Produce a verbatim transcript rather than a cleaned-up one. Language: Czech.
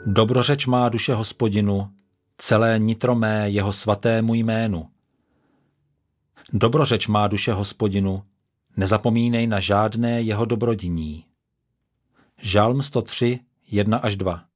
Dobrořeč má duše Hospodinu, celé nitro mé jeho svatému jménu. Dobrořeč má duše Hospodinu, nezapomínej na žádné jeho dobrodiní. Žalm sto tři, jedna až dva.